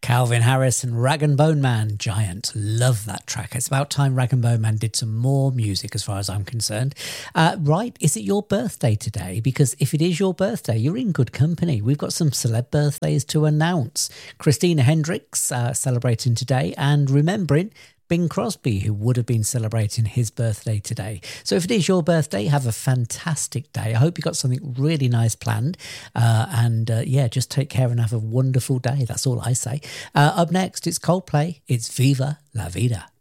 Calvin Harris and Rag and Bone Man, Giant. Love that track. It's about time Rag and Bone Man did some more music as far as I'm concerned. Right, is it your birthday today? Because if it is your birthday, you're in good company. We've got some celeb birthdays to announce. Christina Hendricks celebrating today, and remembering Bing Crosby, who would have been celebrating his birthday today. So if it is your birthday, have a fantastic day. I hope you got something really nice planned. Just take care and have a wonderful day. That's all I say. Up next, it's Coldplay. It's Viva La Vida.